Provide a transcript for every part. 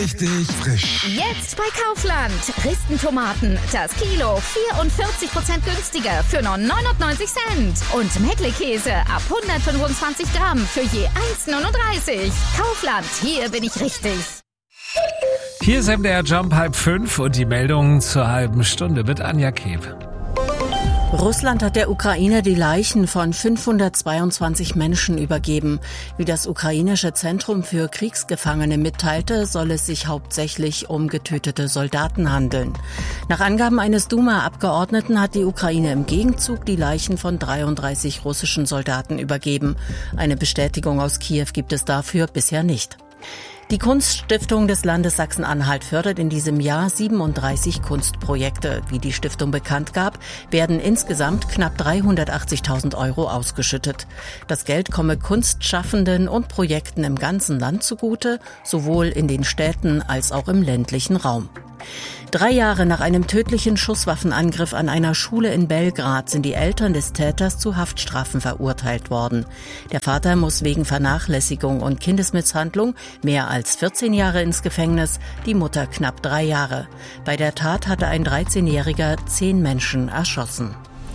Richtig frisch. Jetzt bei Kaufland. Ristentomaten. Das Kilo 44% günstiger für nur 99 Cent. Und Meckle-Käse ab 125 Gramm für je 1,39. Kaufland, hier bin ich richtig. Hier ist MDR Jump 4:30 und die Meldungen zur halben Stunde mit Anja Keb. Russland hat der Ukraine die Leichen von 522 Menschen übergeben. Wie das ukrainische Zentrum für Kriegsgefangene mitteilte, soll es sich hauptsächlich um getötete Soldaten handeln. Nach Angaben eines Duma-Abgeordneten hat die Ukraine im Gegenzug die Leichen von 33 russischen Soldaten übergeben. Eine Bestätigung aus Kiew gibt es dafür bisher nicht. Die Kunststiftung des Landes Sachsen-Anhalt fördert in diesem Jahr 37 Kunstprojekte. Wie die Stiftung bekannt gab, werden insgesamt knapp 380.000 € ausgeschüttet. Das Geld komme Kunstschaffenden und Projekten im ganzen Land zugute, sowohl in den Städten als auch im ländlichen Raum. 3 Jahre nach einem tödlichen Schusswaffenangriff an einer Schule in Belgrad sind die Eltern des Täters zu Haftstrafen verurteilt worden. Der Vater muss wegen Vernachlässigung und Kindesmisshandlung mehr als 14 Jahre ins Gefängnis, die Mutter knapp 3 Jahre. Bei der Tat hatte ein 13-Jähriger 10 Menschen erschossen.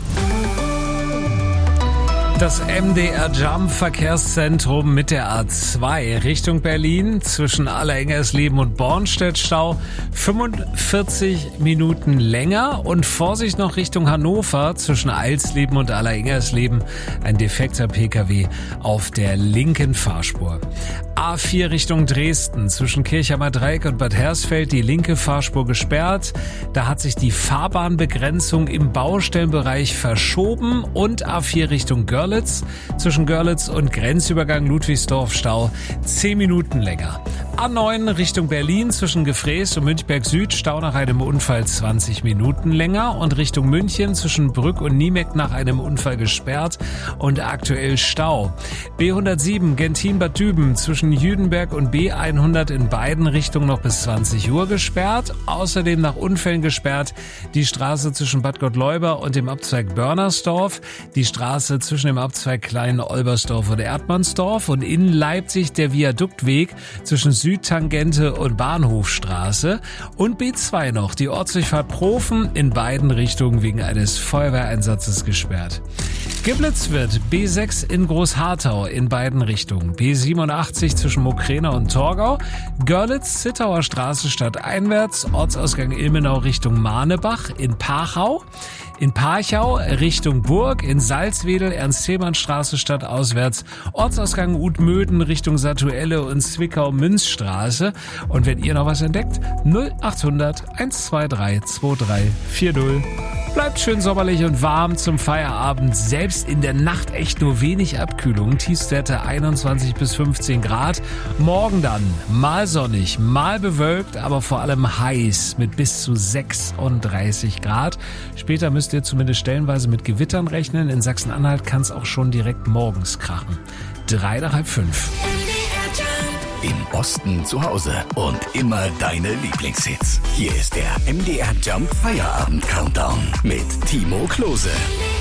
Das MDR Jump Verkehrszentrum mit der A2 Richtung Berlin zwischen Allerengersleben und Bornstedt Stau 45 Minuten länger und Vorsicht noch Richtung Hannover zwischen Eilsleben und Allerengersleben ein defekter Pkw auf der linken Fahrspur. A4 Richtung Dresden zwischen Kirchheimer Dreieck und Bad Hersfeld die linke Fahrspur gesperrt. Da hat sich die Fahrbahnbegrenzung im Baustellenbereich verschoben und A4 Richtung Görlitz zwischen Görlitz und Grenzübergang Ludwigsdorf Stau 10 Minuten länger. A9 Richtung Berlin zwischen Gefräß und Münchberg Süd Stau nach einem Unfall 20 Minuten länger und Richtung München zwischen Brück und Niemeck nach einem Unfall gesperrt und aktuell Stau. B107 Gentin-Bad Düben zwischen Jüdenberg und B100 in beiden Richtungen noch bis 20 Uhr gesperrt. Außerdem nach Unfällen gesperrt die Straße zwischen Bad Gottleuba und dem Abzweig Börnersdorf, die Straße zwischen dem Abzweig Klein-Olbersdorf und Erdmannsdorf und in Leipzig der Viaduktweg zwischen Südtangente und Bahnhofstraße und B2 noch die Ortsdurchfahrt Profen in beiden Richtungen wegen eines Feuerwehreinsatzes gesperrt. Geblitzt wird B6 in Großharthau in beiden Richtungen, B87 zwischen Mokrena und Torgau, Görlitz-Zittauer Straße stadteinwärts, Ortsausgang Ilmenau Richtung Mahnebach in Pachau, in Parchau Richtung Burg, in Salzwedel Ernst-Thälmann-Straße stadtauswärts, Ortsausgang Utmöden Richtung Satuelle und Zwickau-Münzstraße. Und wenn ihr noch was entdeckt, 0800 123 2340. Bleibt schön sommerlich und warm zum Feierabend. Selbst in der Nacht echt nur wenig Abkühlung. Tiefstwerte 21 bis 15 Grad. Morgen dann mal sonnig, mal bewölkt, aber vor allem heiß mit bis zu 36 Grad. Später müsst ihr zumindest stellenweise mit Gewittern rechnen. In Sachsen-Anhalt kann es auch schon direkt morgens krachen. 3 nach halb 5. Im Osten zu Hause und immer deine Lieblingshits. Hier ist der MDR Jump Feierabend Countdown mit Timo Klose.